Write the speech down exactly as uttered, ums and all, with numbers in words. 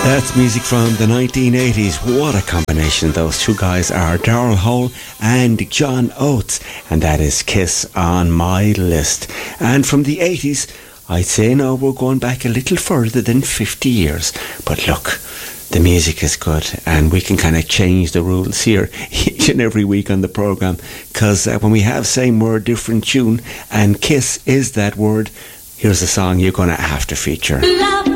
That's music from the nineteen eighties. What a combination those two guys are, Daryl Hall and John Oates. And that is Kiss on My List. And from the eighties, I'd say no, we're going back a little further than fifty years. But look, the music is good and we can kind of change the rules here each and every week on the programme. Because uh, when we have same word, different tune, and Kiss is that word, here's a song you're going to have to feature.